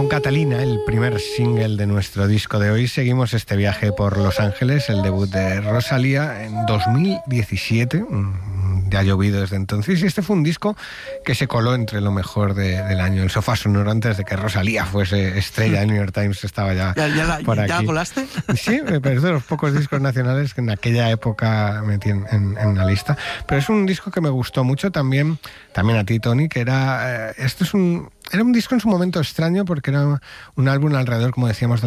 Con Catalina, el primer single de nuestro disco de hoy, seguimos este viaje por Los Ángeles, el debut de Rosalía en 2017. Ya ha llovido desde entonces y este fue un disco que se coló entre lo mejor del año. El sofá sonoro antes de que Rosalía fuese estrella. El New York Times estaba ya por aquí. ¿Ya colaste? Sí, pero es de los pocos discos nacionales que en aquella época metí en la lista. Pero es un disco que me gustó mucho también a ti, Tony, que era... Era un disco en su momento extraño porque era un álbum alrededor, como decíamos,